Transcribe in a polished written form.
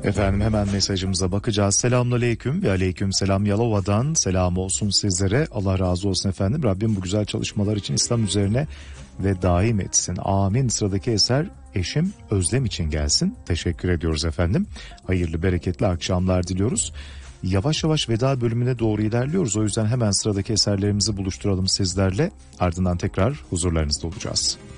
Efendim hemen mesajımıza bakacağız. Selamünaleyküm ve aleyküm selam Yalova'dan selam olsun sizlere. Allah razı olsun efendim. Rabbim bu güzel çalışmalar için İslam üzerine ve daim etsin. Amin. Sıradaki eser eşim Özlem için gelsin. Teşekkür ediyoruz efendim. Hayırlı bereketli akşamlar diliyoruz. Yavaş yavaş veda bölümüne doğru ilerliyoruz. O yüzden hemen sıradaki eserlerimizi buluşturalım sizlerle. Ardından tekrar huzurlarınızda olacağız.